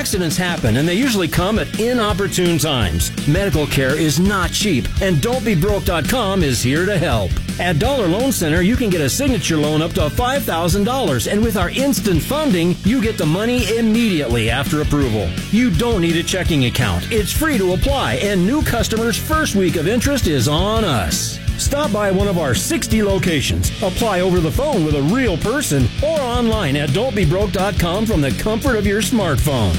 Accidents happen, and they usually come at inopportune times. Medical care is not cheap, and Don'tBeBroke.com is here to help. At Dollar Loan Center, you can get a signature loan up to $5,000, and with our instant funding, you get the money immediately after approval. You don't need a checking account. It's free to apply, and new customers' first week of interest is on us. Stop by one of our 60 locations. Apply over the phone with a real person or online at Don'tBeBroke.com from the comfort of your smartphone.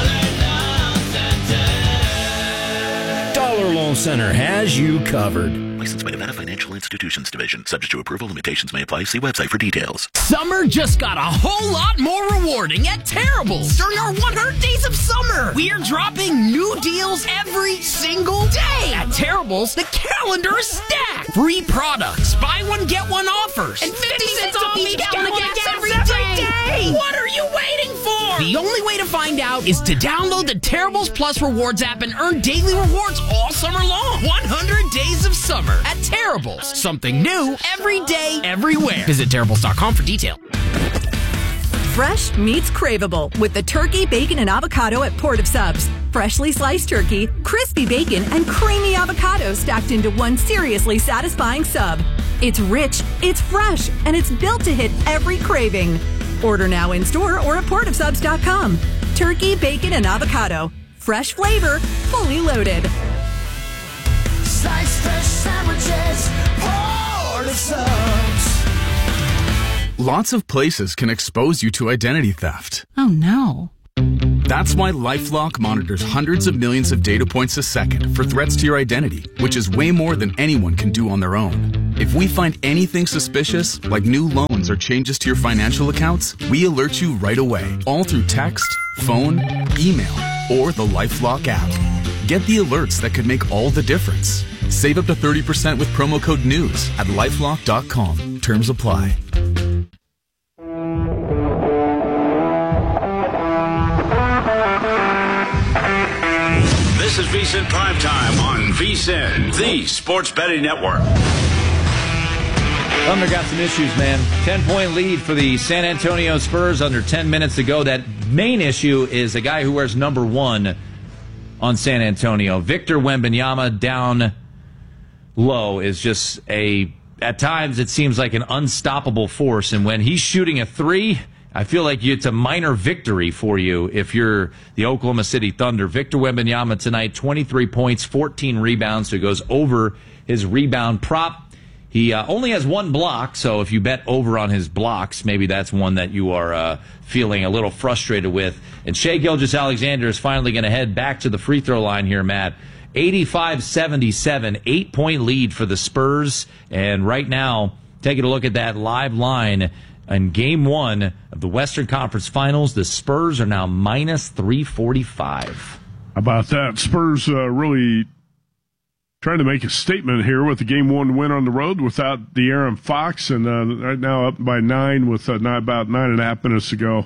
Dollar Loan Center has you covered. Licensed by Nevada Financial Institutions Division. Subject to approval. Limitations may apply. See website for details. Summer just got a whole lot more rewarding at Terrible's during our 100 Days of Summer. We're dropping new deals every single day. At Terrible's, the calendar is stacked. Free products, buy one, get one offers, and 50 cents off each gallon of gas every day. What are you waiting for? The only way to find out is to download the Terrible's Plus Rewards app and earn daily rewards all summer long. 100 Days of Summer at Terrible's. Something new every day, everywhere. Visit Terrible's.com for detail. Fresh meets craveable with the turkey, bacon, and avocado at Port of Subs. Freshly sliced turkey, crispy bacon, and creamy avocado stacked into one seriously satisfying sub. It's rich, it's fresh, and it's built to hit every craving. Order now in store or at portofsubs.com. Turkey, bacon, and avocado. Fresh flavor, fully loaded. Slice fresh sandwiches, Port of Subs. Lots of places can expose you to identity theft. Oh, no. That's why LifeLock monitors hundreds of millions of data points a second for threats to your identity, which is way more than anyone can do on their own. If we find anything suspicious, like new loans or changes to your financial accounts, we alert you right away, all through text, phone, email, or the LifeLock app. Get the alerts that could make all the difference. Save up to 30% with promo code NEWS at LifeLock.com. Terms apply. This is VSiN Primetime on VSiN, the Sports Betting Network. Thunder got some issues, man. 10-point lead for the San Antonio Spurs under 10 minutes to go. That main issue is a guy who wears number 1 on San Antonio. Victor Wembanyama down low is just at times it seems like an unstoppable force. And when he's shooting a 3, I feel like it's a minor victory for you if you're the Oklahoma City Thunder. Victor Wembanyama tonight, 23 points, 14 rebounds, so he goes over his rebound prop. He only has 1 block, so if you bet over on his blocks, maybe that's one that you are feeling a little frustrated with. And Shai Gilgeous-Alexander is finally going to head back to the free throw line here, Matt. 85-77, 8-point lead for the Spurs. And right now, taking a look at that live line, in Game 1 of the Western Conference Finals, the Spurs are now minus 345. How about that? Spurs really trying to make a statement here with the Game 1 win on the road without De'Aaron Fox, and right now up by 9 with about 9.5 minutes to go.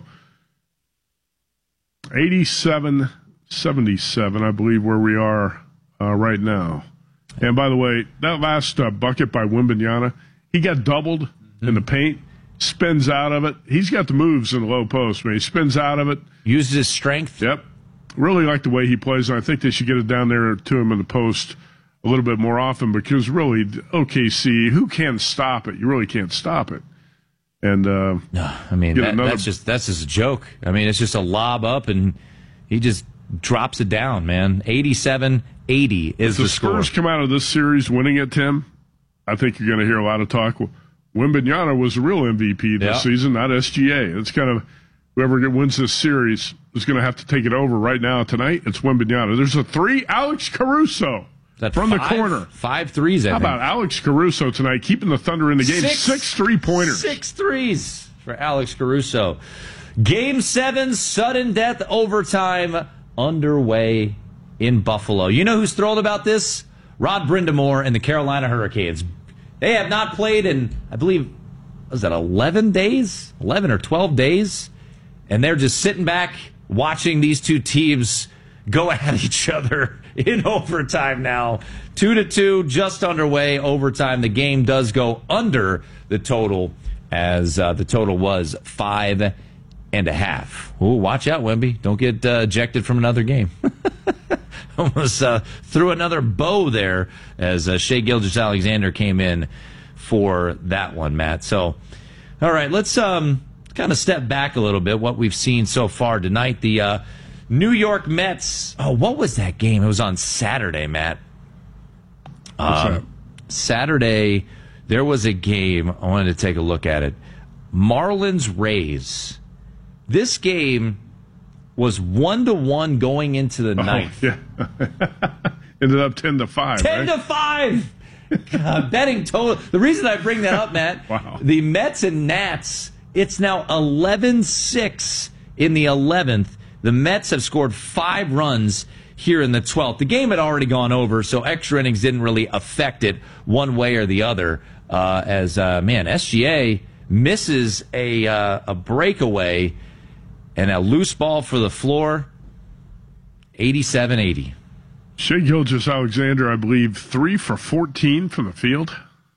87-77, I believe, where we are right now. And by the way, that last bucket by Wembanyama, he got doubled in the paint. Spins out of it. He's got the moves in the low post, man. He spins out of it. Uses his strength. Yep. Really like the way he plays, and I think they should get it down there to him in the post a little bit more often because really, OKC, who can stop it? You really can't stop it. And no, I mean, that's just a joke. I mean, it's just a lob up, and he just drops it down, man. 87-80 is the score. If the Spurs come out of this series winning it, Tim, I think you're going to hear a lot of talk. Wembanyama was the real MVP this season, not SGA. It's kind of whoever wins this series is going to have to take it over right now. Tonight, it's Wembanyama. There's a 3, Alex Caruso from the corner. 5 threes, I think. How about Alex Caruso tonight, keeping the Thunder in the game? 6 3-pointers. 6 threes for Alex Caruso. Game 7, sudden death overtime underway in Buffalo. You know who's thrilled about this? Rod Brindamore and the Carolina Hurricanes. They have not played in, I believe, was that 11 days? 11 or 12 days? And they're just sitting back watching these two teams go at each other in overtime now. 2-2, just underway. Overtime. The game does go under the total, as the total was 5-8. Ooh, watch out, Wemby. Don't get ejected from another game. Almost threw another bow there as Shai Gilgeous-Alexander came in for that one, Matt. So, all right, let's kind of step back a little bit, what we've seen so far tonight. The New York Mets. Oh, what was that game? It was on Saturday, Matt. Saturday, there was a game. I wanted to take a look at it. Marlins-Rays. This game was 1-1 going into the ninth. Yeah. Ended up 10-5. 10-5. God, betting total. The reason I bring that up, Matt, wow. The Mets and Nats, it's now 11-6 in the 11th. The Mets have scored 5 runs here in the 12th. The game had already gone over, so extra innings didn't really affect it one way or the other. SGA misses a breakaway and a loose ball for the floor, 87-80. Shai Gilgeous-Alexander, I believe, 3 for 14 from the field.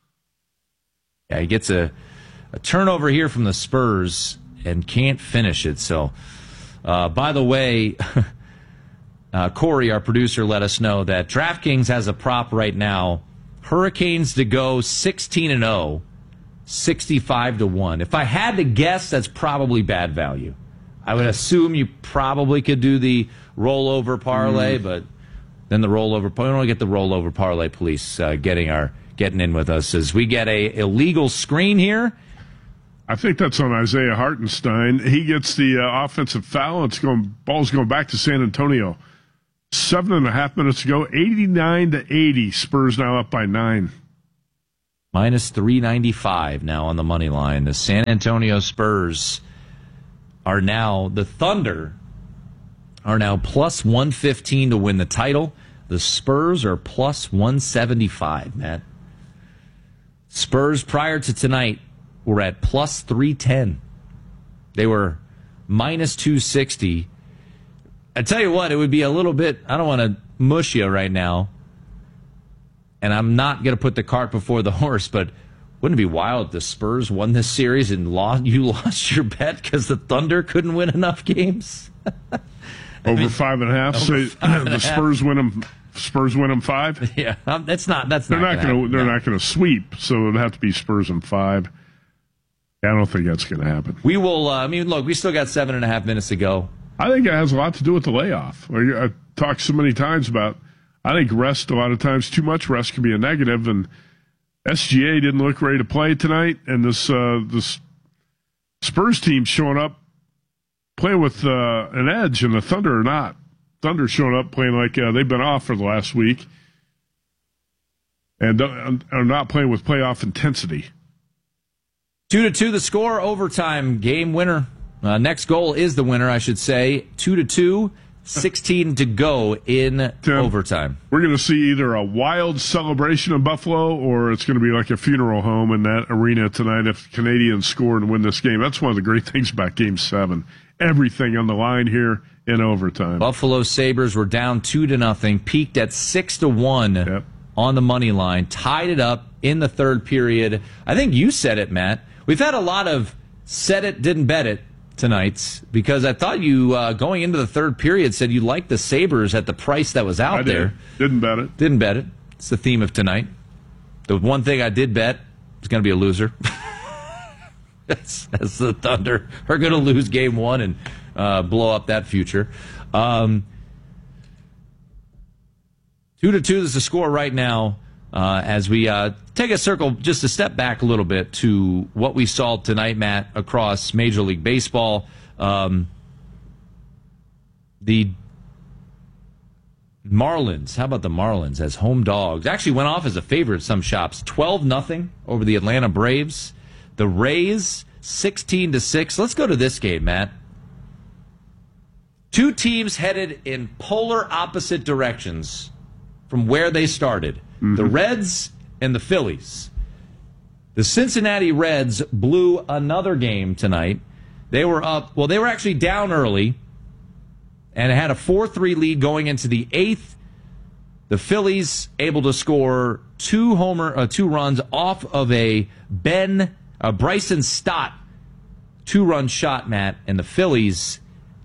Yeah, he gets a turnover here from the Spurs and can't finish it. So, by the way, Corey, our producer, let us know that DraftKings has a prop right now. Hurricanes to go 16-0, 65-1. If I had to guess, that's probably bad value. I would assume you probably could do the rollover parlay, but then the rollover. We don't get the rollover parlay police getting in with us as we get a illegal screen here. I think that's on Isaiah Hartenstein. He gets the offensive foul. Ball's going back to San Antonio. 7.5 minutes to go. 89-80. Spurs now up by 9. Minus 395 now on the money line. The San Antonio Spurs are now, the Thunder are now plus 115 to win the title. The Spurs are plus 175, Matt. Spurs prior to tonight were at plus 310. They were minus 260. I tell you what, it would be a little bit, I don't want to mush you right now, and I'm not going to put the cart before the horse, but wouldn't it be wild if the Spurs won this series and you lost your bet because the Thunder couldn't win enough games? Over 5.5. So the Spurs win them. Spurs win them 5. Yeah, that's not. They're not going to sweep. So it'd have to be Spurs in 5. I don't think that's going to happen. We will. Look, we still got 7.5 minutes to go. I think it has a lot to do with the layoff. I talked so many times about. I think rest, a lot of times, too much rest can be a negative, and SGA didn't look ready to play tonight, and this Spurs team showing up playing with an edge, and the Thunder are not. Thunder showing up playing like they've been off for the last week and are not playing with playoff intensity. 2-2 the score, overtime, game winner. Next goal is the winner, I should say. 2-2. 16 to go in overtime. We're going to see either a wild celebration in Buffalo or it's going to be like a funeral home in that arena tonight if Canadians score and win this game. That's one of the great things about Game 7. Everything on the line here in overtime. Buffalo Sabres were down 2-0, peaked at 6-1 on the money line, tied it up in the third period. I think you said it, Matt. We've had a lot of said it, didn't bet it tonight, because I thought you, going into the third period, said you liked the Sabres at the price that was out there. Didn't bet it. Didn't bet it. It's the theme of tonight. The one thing I did bet was going to be a loser. As the Thunder are going to lose Game 1 and blow up that future. 2-2 is the score right now. As we take a circle, just a step back a little bit to what we saw tonight, Matt, across Major League Baseball. The Marlins, how about the Marlins as home dogs? Actually went off as a favorite at some shops. 12-0 over the Atlanta Braves. The Rays, 16-6. Let's go to this game, Matt. Two teams headed in polar opposite directions from where they started. The Reds and the Phillies. The Cincinnati Reds blew another game tonight. They were up, they were actually down early and had a 4-3 lead going into the 8th. The Phillies able to score two runs off of a Bryson Stott 2-run shot, Matt, and the Phillies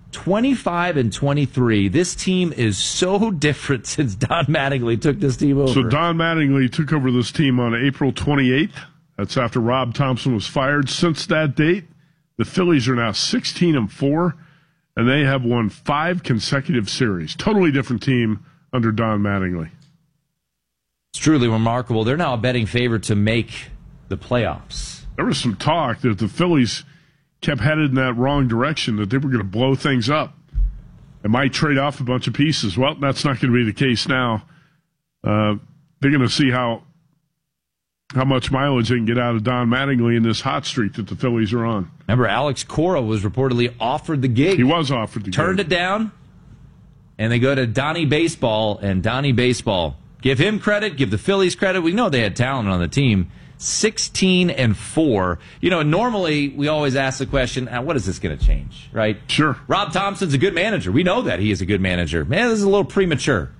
25-23. This team is so different since Don Mattingly took this team over. So Don Mattingly took over this team on April 28th. That's after Rob Thompson was fired. Since that date, the Phillies are now 16-4, and they have won 5 consecutive series. Totally different team under Don Mattingly. It's truly remarkable. They're now a betting favorite to make the playoffs. There was some talk that the Phillies kept headed in that wrong direction, that they were going to blow things up. They might trade off a bunch of pieces. Well, that's not going to be the case now. They're going to see how much mileage they can get out of Don Mattingly in this hot streak that the Phillies are on. Remember, Alex Cora was reportedly offered the gig. He was offered the gig. Turned it down, and they go to Donnie Baseball, and Donnie Baseball, give him credit, give the Phillies credit. We know they had talent on the team. 16-4. Normally we always ask the question, what is this going to change, right? Sure. Rob Thompson's a good manager. We know that he is a good manager. Man, this is a little premature.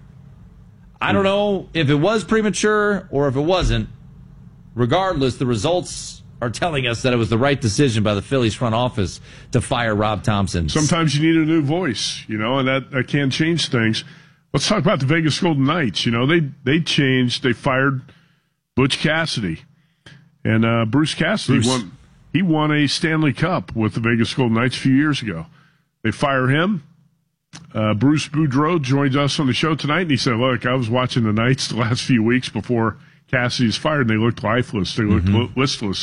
I don't know if it was premature or if it wasn't. Regardless, the results are telling us that it was the right decision by the Phillies front office to fire Rob Thompson. Sometimes you need a new voice, and that can change things. Let's talk about the Vegas Golden Knights. They changed. They fired Butch Cassidy. And Bruce Cassidy won a Stanley Cup with the Vegas Golden Knights a few years ago. They fire him. Bruce Boudreau joins us on the show tonight, and he said, look, I was watching the Knights the last few weeks before Cassidy's fired, and they looked lifeless. They looked listless.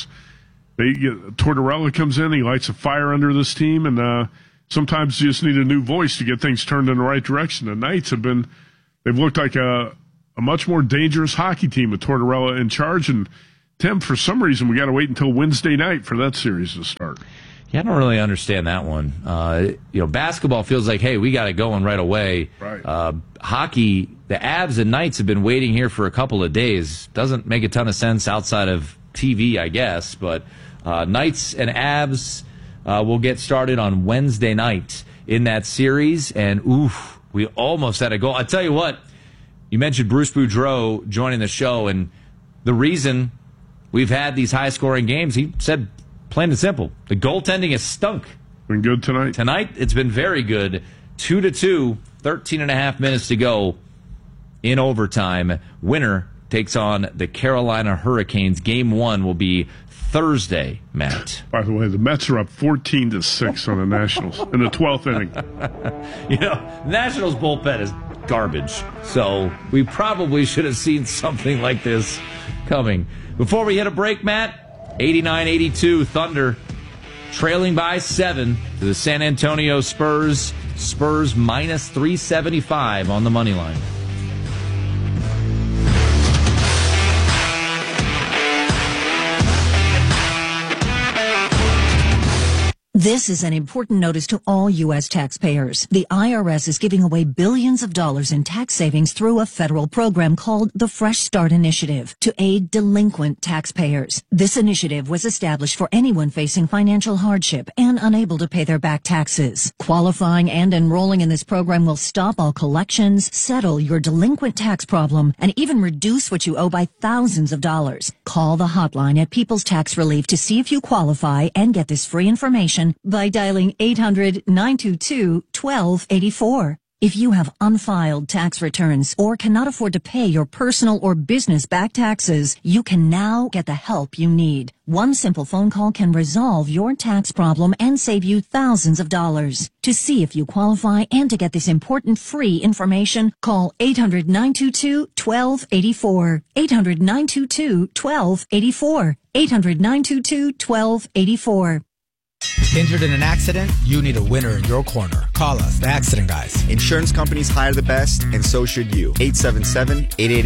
Tortorella comes in, he lights a fire under this team, and sometimes you just need a new voice to get things turned in the right direction. The Knights they've looked like a much more dangerous hockey team with Tortorella in charge, and Tim, for some reason, we got to wait until Wednesday night for that series to start. Yeah, I don't really understand that one. Basketball feels like, hey, we got it going right away. Right. Hockey, the Avs and Knights have been waiting here for a couple of days. Doesn't make a ton of sense outside of TV, I guess. But Knights and Avs will get started on Wednesday night in that series. And, we almost had a goal. I tell you what, you mentioned Bruce Boudreau joining the show, and the reason we've had these high-scoring games, he said, plain and simple, the goaltending has stunk. Been good tonight? Tonight, it's been very good. 2-2, 13.5 minutes to go in overtime. Winner takes on the Carolina Hurricanes. Game 1 will be Thursday, Matt. By the way, the Mets are up 14-6 on the Nationals in the 12th inning. Nationals bullpen is garbage, so we probably should have seen something like this coming. Before we hit a break, Matt, 89-82 Thunder trailing by 7 to the San Antonio Spurs. Spurs minus 375 on the money line. This is an important notice to all U.S. taxpayers. The IRS is giving away billions of dollars in tax savings through a federal program called the Fresh Start Initiative to aid delinquent taxpayers. This initiative was established for anyone facing financial hardship and unable to pay their back taxes. Qualifying and enrolling in this program will stop all collections, settle your delinquent tax problem, and even reduce what you owe by thousands of dollars. Call the hotline at People's Tax Relief to see if you qualify and get this free information by dialing 800-922-1284. If you have unfiled tax returns or cannot afford to pay your personal or business back taxes, you can now get the help you need. One simple phone call can resolve your tax problem and save you thousands of dollars. To see if you qualify and to get this important free information, call 800-922-1284. 800-922-1284. 800-922-1284. Injured in an accident? You need a winner in your corner. Call us, the Accident Guys. Insurance companies hire the best, and so should you. 877-888